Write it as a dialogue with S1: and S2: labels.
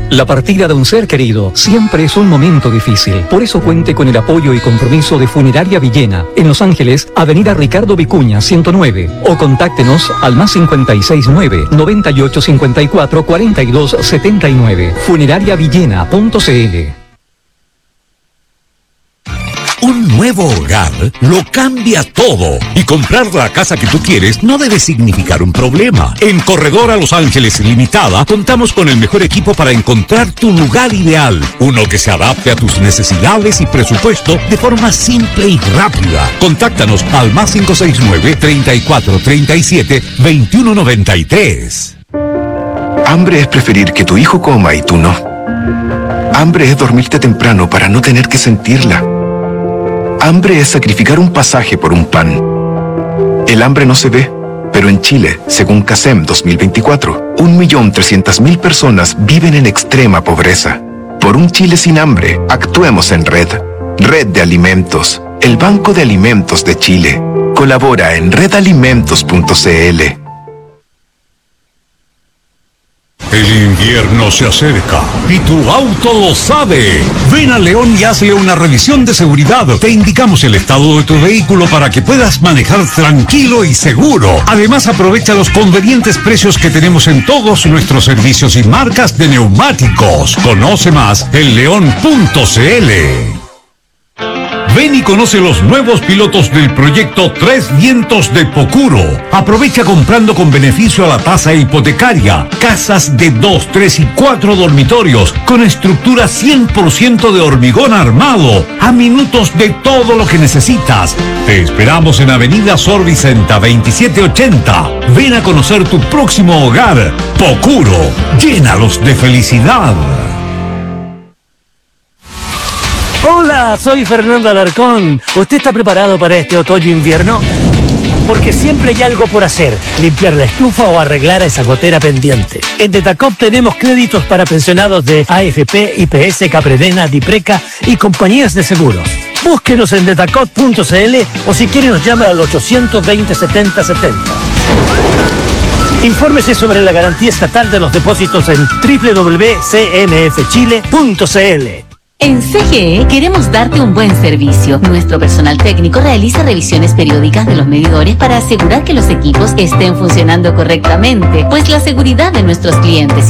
S1: La partida de un ser querido siempre es un momento difícil. Por eso cuente con el apoyo y compromiso de Funeraria Villena, en Los Ángeles, Avenida Ricardo Vicuña, 109. O contáctenos al +569 9854 4279. Funerariavillena.cl.
S2: Un nuevo hogar lo cambia todo, y comprar la casa que tú quieres no debe significar un problema. En Corredora Los Ángeles Limitada contamos con el mejor equipo para encontrar tu lugar ideal, uno que se adapte a tus necesidades y presupuesto de forma simple y rápida. Contáctanos al +569 3437 2193.
S3: Hambre es preferir que tu hijo coma y tú no. Hambre es dormirte temprano para no tener que sentirla. Hambre es sacrificar un pasaje por un pan. El hambre no se ve, pero en Chile, según CASEM 2024, 1.300.000 personas viven en extrema pobreza. Por un Chile sin hambre, actuemos en Red. Red de Alimentos, el Banco de Alimentos de Chile. Colabora en redalimentos.cl.
S2: El invierno se acerca y tu auto lo sabe. Ven a León y hazle una revisión de seguridad. Te indicamos el estado de tu vehículo para que puedas manejar tranquilo y seguro. Además, aprovecha los convenientes precios que tenemos en todos nuestros servicios y marcas de neumáticos. Conoce más en león.cl. Ven y conoce los nuevos pilotos del proyecto Tres Vientos de Pocuro. Aprovecha comprando con beneficio a la tasa hipotecaria. Casas de 2, 3 y 4 dormitorios con estructura 100% de hormigón armado. A minutos de todo lo que necesitas. Te esperamos en Avenida Sor Vicenta 2780. Ven a conocer tu próximo hogar. Pocuro. Llénalos de felicidad.
S4: Hola, soy Fernando Alarcón. ¿Usted está preparado para este otoño-invierno? Porque siempre hay algo por hacer, limpiar la estufa o arreglar esa gotera pendiente. En Detacop tenemos créditos para pensionados de AFP, IPS, Capredena, Dipreca y compañías de seguros. Búsquenos en detacop.cl o si quiere nos llama al 820 70 70. Infórmese sobre la garantía estatal de los depósitos en www.cnfchile.cl.
S5: En CGE queremos darte un buen servicio. Nuestro personal técnico realiza revisiones periódicas de los medidores para asegurar que los equipos estén funcionando correctamente, pues la seguridad de nuestros clientes